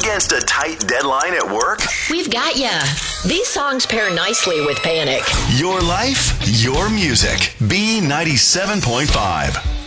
against a tight deadline at work? We've got ya. These songs pair nicely with Panic. Your life, your music. B97.5.